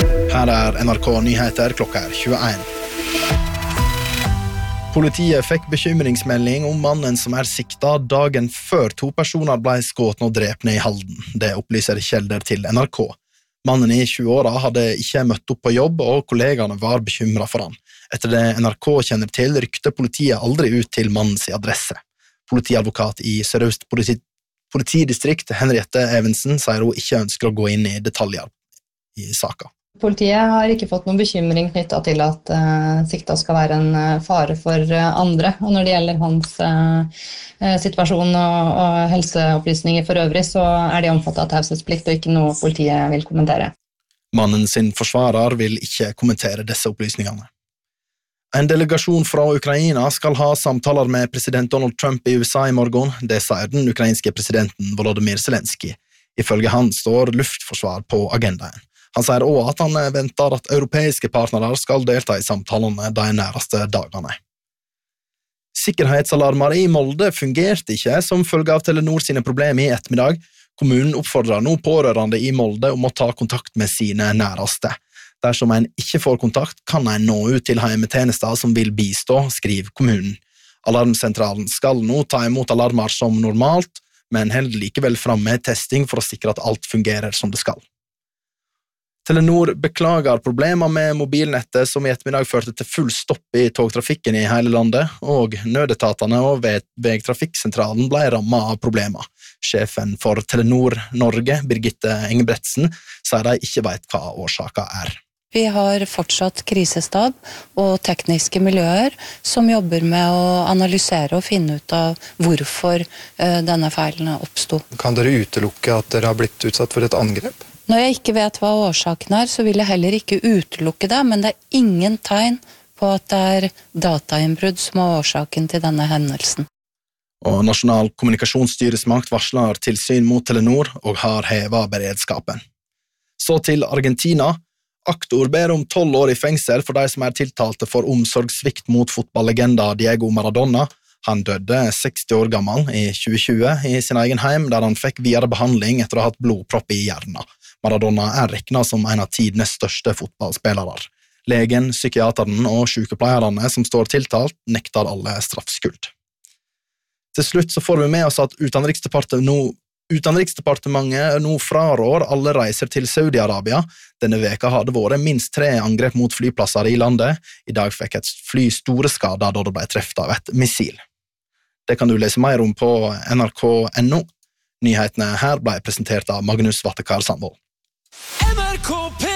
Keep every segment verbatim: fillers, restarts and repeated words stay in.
Her er N R K Nyheter, klokka er tjueen. Politiet fikk bekymringsmelding om mannen som er siktet dagen før to personer ble skått og drepne i Halden. Det opplyser kjelder til N R K. Mannen i tjue-åra hadde ikke møtt opp på jobb, og kollegene var bekymret for han. Etter det N R K kjenner til, rykte politiet aldri ut til mannens adresse. Politiadvokat i Sør-Øst politi- politidistrikt, Henriette Evensen, sier hun ikke ønsker å gå inn i detaljer i saka. Politiet har ikke fått noen bekymring knyttet til at uh, sikta skal være en uh, fare for uh, andre. Og når det gjelder hans uh, situasjon og, og helseopplysninger for øvrig, så er de omfattet av taushetsplikt og ikke noe politiet vil kommentere. Mannen sin forsvarer vil ikke kommentere disse opplysningene. En delegasjon fra Ukraina skal ha samtaler med president Donald Trump i U S A i morgen. Det sier den ukrainske presidenten Volodymyr Zelensky. Ifølge han står luftforsvar på agendaen. Han sier også at han venter at europeiske partnere skal delta i samtalene de næreste dagene. Sikkerhetsalarmer i Molde fungerte ikke som følge av Telenor sine problemer i ettermiddag. Kommunen oppfordrer nå pårørende i Molde om å ta kontakt med sine næreste. Dersom en ikke får kontakt, kan en nå ut til heimetjenester som vil bistå, skriver kommunen. Alarmsentralen skal nå ta imot alarmer som normalt, men holder likevel frem med testing for å sikre at alt fungerer som det skal. Telenor beklager problemer med mobilnettet som i ettermiddag førte til full stopp i togtrafikken i hele landet, og nødetatene og vegtrafikksentralen ble rammet av problemer. Sjefen for Telenor Norge, Birgitte Engebretsen, sier de ikke vet hva årsaken er. Vi har fortsatt krisestab og tekniske miljøer som jobber med å analysere og finne ut av hvorfor denne feilen oppstod. Kan dere utelukke at dere har blitt utsatt for et angrep? Når jeg ikke vet hva årsaken er, så vil jeg heller ikke utelukke det, men det er ingen tegn på at det er datainnbrudd som er årsaken til denne hendelsen. Og Nasjonal kommunikasjonsstyresmakt varsler tilsyn mot Telenor og har hevet beredskapen. Så til Argentina. Aktor ber om tolv år i fengsel for de som er tiltalte for omsorgssvikt mot fotballegenda Diego Maradona. Han døde seksti år gammel i tjue tjue i sin egen heim, der han fikk videre behandling etter å ha hatt blodpropp i hjernen. Maradona er regnet som en av tidenes største fotballspillere. Legen, psykiateren og sykepleierne som står tiltalt, nekter alle straffskyld. Til slutt så får vi med oss at Utenriksdepartementet nå, Utenriksdepartementet nå frarår alle reiser til Saudi-Arabia. Denne veka hadde vært minst tre angrep mot flyplasser i landet. I dag fikk et fly store skader da det ble treffet av et missil. Det kan du lese mer om på N R K punktum N O. Nyhetene her ble presentert av Magnus Vattekar Sandvold. N R K P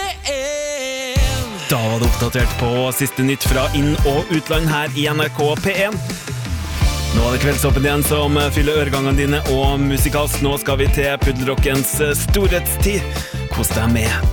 en. Da var det oppdatert på siste nytt fra inn- og utland her i N R K P en. Nå er det kveldsåpen igjen som fyller øregangene dine og musikalsk. Nå skal vi til puddelrockens storhetstid. Kos deg med